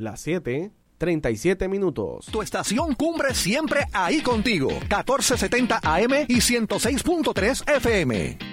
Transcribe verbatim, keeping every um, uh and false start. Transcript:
Las siete, treinta y siete minutos. Tu estación Cumbre siempre ahí contigo. catorce setenta A M y ciento seis punto tres F M.